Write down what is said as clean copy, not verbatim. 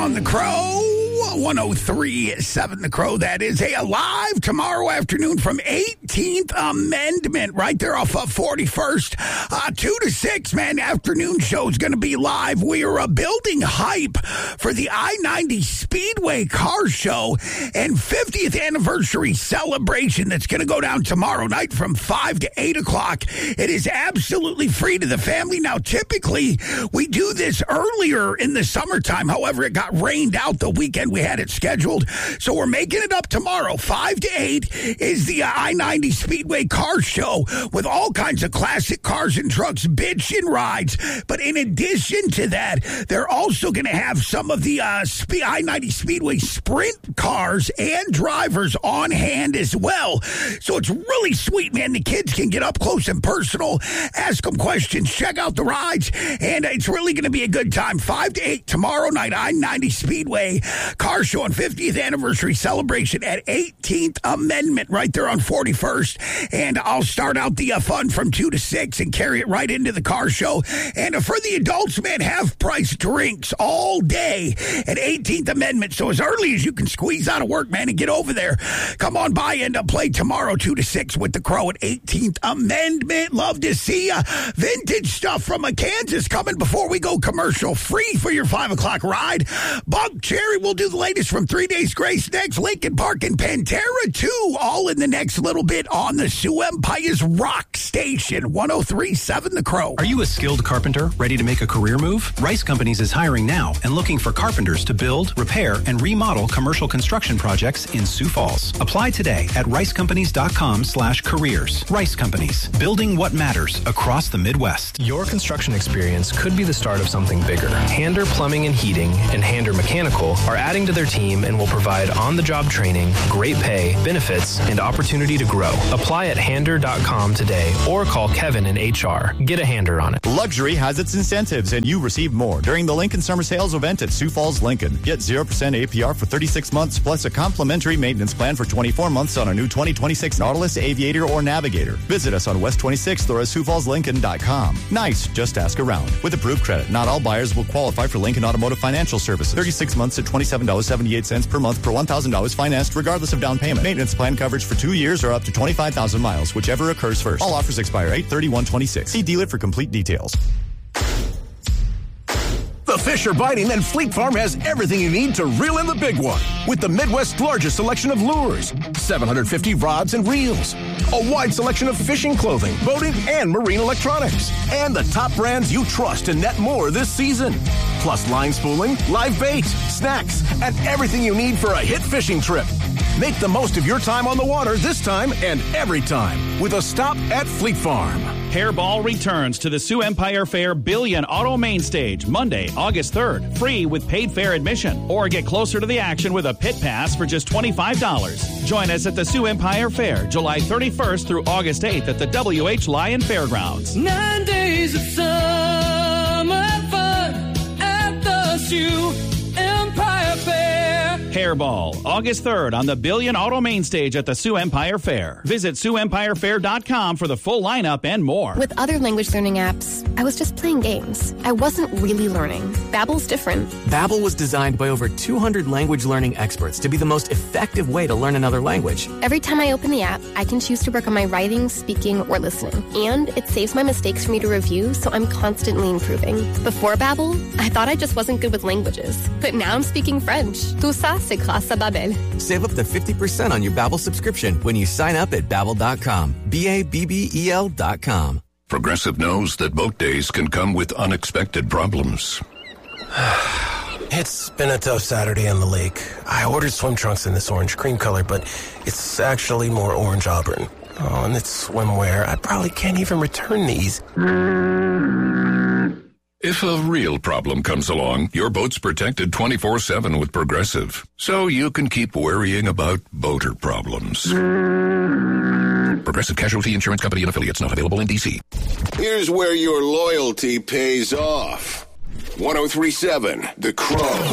on The Crow. 103.7 The Crow, that is. Hey, live tomorrow afternoon from 18th Amendment, right there off of 41st. 2 to 6, man, afternoon show is going to be live. We are building hype for the I-90 Speedway Car Show and 50th anniversary celebration that's going to go down tomorrow night from 5 to 8 o'clock. It is absolutely free to the family. Now, typically, we do this earlier in the summertime. However, it got rained out the weekend we had it scheduled. So we're making it up tomorrow. 5 to 8 is the I-90 Speedway Car Show with all kinds of classic cars and trucks, bitchin' rides. But in addition to that, they're also going to have some of the I-90 Speedway sprint cars and drivers on hand as well. So it's really sweet, man. The kids can get up close and personal, ask them questions, check out the rides, and it's really going to be a good time. 5 to 8 tomorrow night, I-90 Speedway Car Show and 50th anniversary celebration at 18th Amendment right there on 41st. And I'll start out the fun from 2 to 6 and carry it right into the car show. And for the adults, man, half-price drinks all day at 18th Amendment. So as early as you can squeeze out of work, man, and get over there, come on by and play tomorrow 2 to 6 with the Crow at 18th Amendment. Love to see ya. Vintage stuff from Kansas coming before we go commercial free for your 5 o'clock ride. Buck Cherry will do the latest from 3 Days Grace next. Lincoln Park and Pantera 2 all in the next little bit on the Sioux Empire's Rock Station 103.7 The Crow. Are you a skilled carpenter ready to make a career move? Rice Companies is hiring now and looking for carpenters to build, repair, and remodel commercial construction projects in Sioux Falls. Apply today at ricecompanies.com/careers. Rice Companies, building what matters across the Midwest. Your construction experience could be the start of something bigger. Hander Plumbing and Heating and Hander Mechanical are adding to their team and will provide on-the-job training, great pay, benefits, and opportunity to grow. Apply at hander.com today or call Kevin in HR. Get a hander on it. Luxury has its incentives, and you receive more during the Lincoln Summer Sales event at Sioux Falls, Lincoln. Get 0% APR for 36 months, plus a complimentary maintenance plan for 24 months on a new 2026 Nautilus, Aviator, or Navigator. Visit us on West 26th or at SiouxFallsLincoln.com. Nice, just ask around. With approved credit, not all buyers will qualify for Lincoln Automotive Financial Services. 36 months at $27.78 per month per $1,000 financed regardless of down payment. Maintenance plan coverage for 2 years or up to 25,000 miles, whichever occurs first. All offers expire 8/31/26. See dealer for complete details. The fish are biting, and Fleet Farm has everything you need to reel in the big one. With the Midwest's largest selection of lures, 750 rods and reels, a wide selection of fishing clothing, boating, and marine electronics, and the top brands you trust to net more this season. Plus line spooling, live bait, snacks, and everything you need for a hit fishing trip. Make the most of your time on the water this time and every time with a stop at Fleet Farm. Hairball returns to the Sioux Empire Fair Billion Auto Main Stage Monday, August 3rd, free with paid fair admission, or get closer to the action with a pit pass for just $25. Join us at the Sioux Empire Fair July 31st through August 8th at the W.H. Lyon Fairgrounds. 9 days of summer fun at the Sioux Empire Fair. Hairball, August 3rd on the Billion Auto Main Stage at the Sioux Empire Fair. Visit SiouxEmpireFair.com for the full lineup and more. With other language learning apps, I was just playing games. I wasn't really learning. Babbel's different. Babbel was designed by over 200 language learning experts to be the most effective way to learn another language. Every time I open the app, I can choose to work on my writing, speaking, or listening. And it saves my mistakes for me to review, so I'm constantly improving. Before Babbel, I thought I just wasn't good with languages. But now I'm speaking French. Tout ça, c'est grâce à Babbel. Save up to 50% on your Babbel subscription when you sign up at Babbel.com. Babbel.com. Progressive knows that boat days can come with unexpected problems. It's been a tough Saturday on the lake. I ordered swim trunks in this orange cream color, but it's actually more orange auburn. Oh, and it's swimwear. I probably can't even return these. If a real problem comes along, your boat's protected 24/7 with Progressive, so you can keep worrying about boater problems. Progressive Casualty Insurance Company and Affiliates, not available in D.C. Here's where your loyalty pays off. 103.7 The Crow.